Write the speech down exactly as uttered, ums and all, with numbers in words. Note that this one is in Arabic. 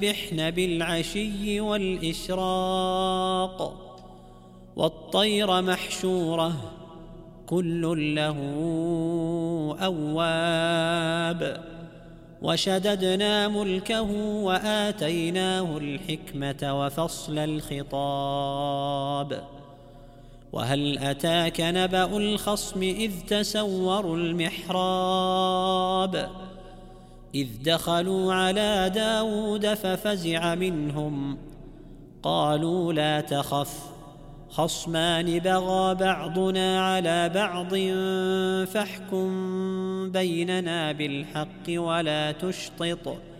يسبحن بالعشي والإشراق والطير محشورة كل له أواب وشددنا ملكه وآتيناه الحكمة وفصل الخطاب وهل أتاك نبأ الخصم إذ تسوروا المحراب إذ دخلوا على داود ففزع منهم قالوا لا تخف خصمان بغى بعضنا على بعض فاحكم بيننا بالحق ولا تشطط